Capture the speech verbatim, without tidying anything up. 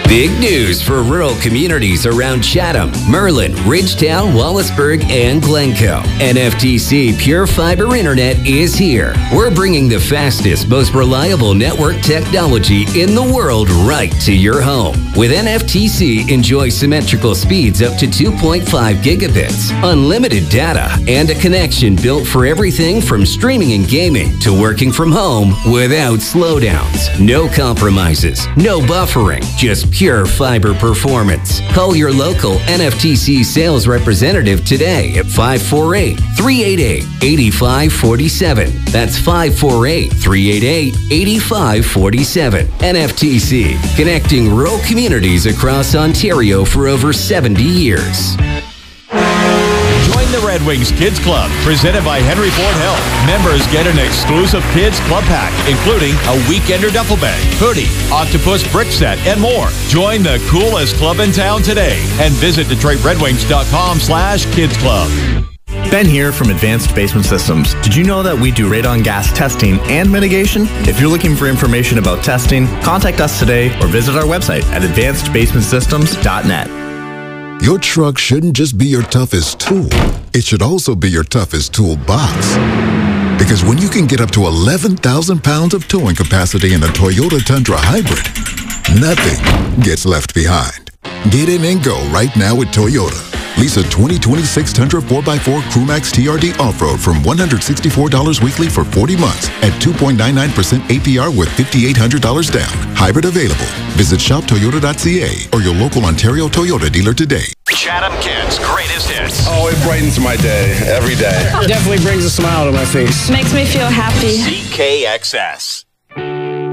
Big news for rural communities around Chatham, Merlin, Ridgetown, Wallaceburg, and Glencoe. N F T C Pure Fiber Internet is here. We're bringing the fastest, most reliable network technology in the world right to your home. With N F T C, enjoy symmetrical speeds up to two point five gigabits, unlimited data, and a connection built for everything from streaming and gaming to working from home without slowdowns. No compromises, no buffering, just pure fiber performance. Call your local N F T C sales representative today at five four eight, three eight eight, eight five four seven. That's five four eight, three eight eight, eight five four seven. N F T C, connecting rural communities across Ontario for over seventy years. Join the Red Wings Kids Club, presented by Henry Ford Health. Members get an exclusive Kids Club pack, including a weekender duffel bag, hoodie, octopus brick set, and more. Join the coolest club in town today and visit Detroit Red Wings dot com slash kids club. Ben here from Advanced Basement Systems. Did you know that we do radon gas testing and mitigation? If you're looking for information about testing, contact us today or visit our website at advanced basement systems dot net. Your truck shouldn't just be your toughest tool. It should also be your toughest toolbox. Because when you can get up to eleven thousand pounds of towing capacity in a Toyota Tundra Hybrid, nothing gets left behind. Get in and go right now with Toyota. Lease a twenty twenty-six Tundra four by four Crewmax T R D Off-Road from one hundred sixty-four dollars weekly for forty months at two point nine nine percent A P R with five thousand eight hundred dollars down. Hybrid available. Visit shop toyota dot c a or your local Ontario Toyota dealer today. Chatham Kids Greatest Hits. Oh, it brightens my day every day. Definitely brings a smile to my face. Makes me feel happy. C K X S.